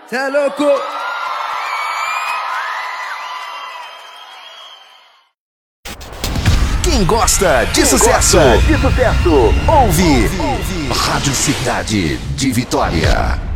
Cê é louco. Quem gosta de sucesso, ouve Rádio Cidade de Vitória.